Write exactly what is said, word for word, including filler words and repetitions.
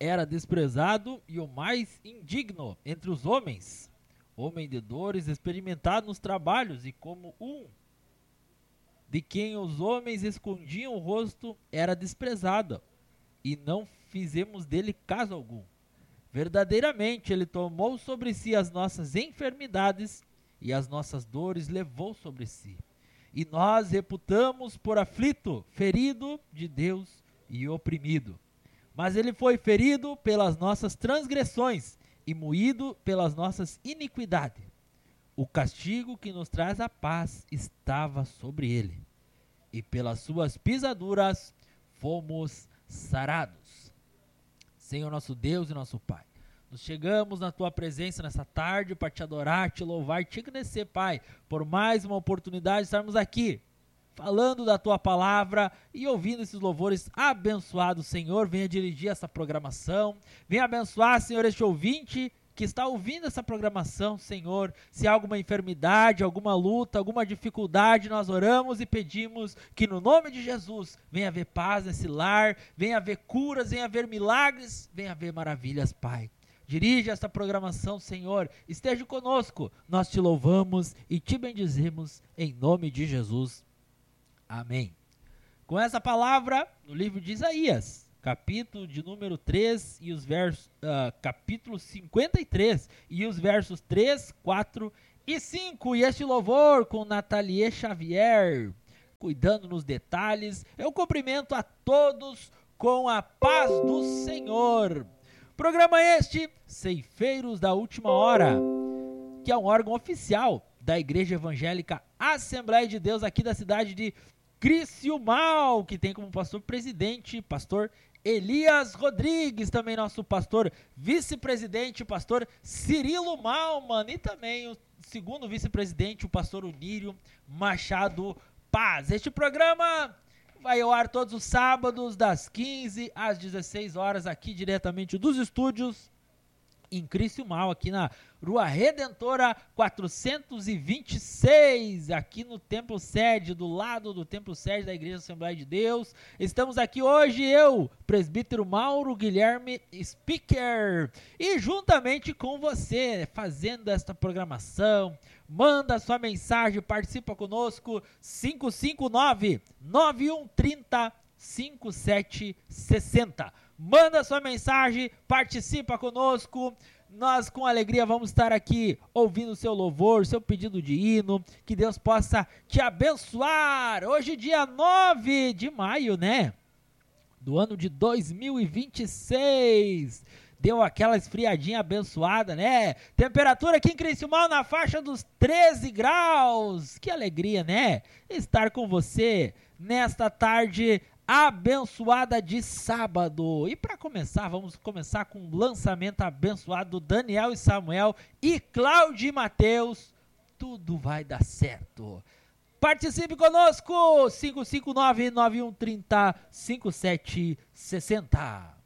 era desprezado e o mais indigno entre os homens, homem de dores, experimentado nos trabalhos, e como um de quem os homens escondiam o rosto, era desprezado, e não fizemos dele caso algum. Verdadeiramente ele tomou sobre si as nossas enfermidades e as nossas dores levou sobre si. E nós reputamos por aflito, ferido de Deus e oprimido. Mas ele foi ferido pelas nossas transgressões e moído pelas nossas iniquidades. O castigo que nos traz a paz estava sobre ele, e pelas suas pisaduras fomos sarados. Senhor nosso Deus e nosso Pai, nós chegamos na Tua presença nessa tarde para Te adorar, Te louvar, Te agradecer, Pai, por mais uma oportunidade de estarmos aqui, falando da Tua palavra e ouvindo esses louvores abençoados. Senhor, venha dirigir essa programação, venha abençoar, Senhor, este ouvinte que está ouvindo essa programação, Senhor. Se há alguma enfermidade, alguma luta, alguma dificuldade, nós oramos e pedimos que no nome de Jesus venha haver paz nesse lar, venha haver curas, venha haver milagres, venha haver maravilhas, Pai. Dirija esta programação, Senhor, esteja conosco, nós te louvamos e te bendizemos em nome de Jesus. Amém. Com essa palavra, no livro de Isaías, capítulo de número três, e os versos, uh, capítulo cinquenta e três, e os versos três, quatro e cinco, e este louvor com Nathalie Xavier, cuidando nos detalhes. Eu cumprimento a todos com a paz do Senhor. Programa este, Ceifeiros da Última Hora, que é um órgão oficial da Igreja Evangélica Assembleia de Deus aqui da cidade de Criciúmal, que tem como pastor presidente, pastor Elias Rodrigues, também nosso pastor vice-presidente, pastor Cirilo Malman, e também o segundo vice-presidente, o pastor Unírio Machado Paz. Este programa vai ao ar todos os sábados, das quinze às dezesseis horas, aqui diretamente dos estúdios em Criciúmal, aqui na Rua Redentora quatrocentos e vinte e seis, aqui no Templo Sede, do lado do Templo Sede da Igreja Assembleia de Deus. Estamos aqui hoje, eu, presbítero Mauro Guilherme Speaker, e juntamente com você, fazendo esta programação. Manda sua mensagem, participa conosco, cinco cinco nove, nove um três zero, cinco sete seis zero. Manda sua mensagem, participa conosco. Nós com alegria vamos estar aqui ouvindo o seu louvor, seu pedido de hino. Que Deus possa te abençoar. Hoje dia nove de maio, né? Do ano de dois mil e vinte e seis. Deu aquela esfriadinha abençoada, né? Temperatura aqui em Criciúmal na faixa dos treze graus. Que alegria, né? Estar com você nesta tarde abençoada de sábado. E para começar, vamos começar com o lançamento abençoado do Daniel e Samuel e Cláudio e Mateus. Tudo vai dar certo. Participe conosco, cinco cinco nove, nove um três zero, cinco sete seis zero.